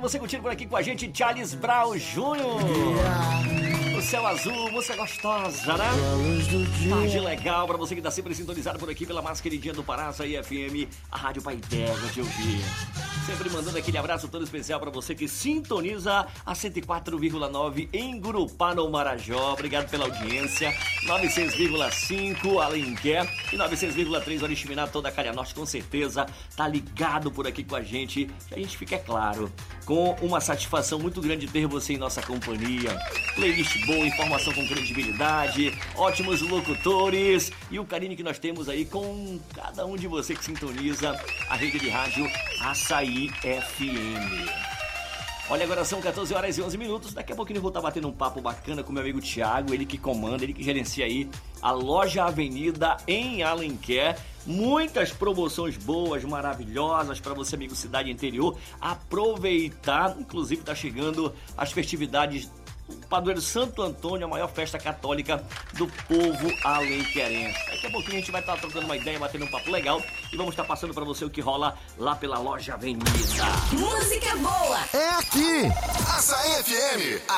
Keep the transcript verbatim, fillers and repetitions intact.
você curtindo por aqui com a gente, Charles Brown Júnior O Céu Azul, música gostosa, né? Tarde legal pra você que tá sempre sintonizado por aqui pela mais queridinha do Pará, Açaí F M, a Rádio Pai Terra de ouvir. Sempre mandando aquele abraço todo especial pra você que sintoniza a cento e quatro vírgula nove em Gurupá, no Marajó. Obrigado pela audiência. noventa e seis vírgula cinco Alenquer e noventa e seis vírgula três Oriximiná, toda a Calha Norte, com certeza tá ligado por aqui com a gente. Que a gente fica, é claro, com uma satisfação muito grande ter você em nossa companhia. Playlist boa, informação com credibilidade, ótimos locutores e o carinho que nós temos aí com cada um de você que sintoniza a rede de rádio Açaí F M. Olha, agora são quatorze horas e onze minutos. Daqui a pouquinho eu vou estar batendo um papo bacana com meu amigo Thiago, ele que comanda, ele que gerencia aí a Loja Avenida em Alenquer. Muitas promoções boas, maravilhosas para você, amigo Cidade Interior, aproveitar. Inclusive está chegando as festividades do Padroeiro Santo Antônio, a maior festa católica do povo alenquerense. Daqui a pouquinho a gente vai estar trocando uma ideia, batendo um papo legal e vamos estar passando para você o que rola lá pela Loja Avenida. Música boa é aqui, Açaí F M.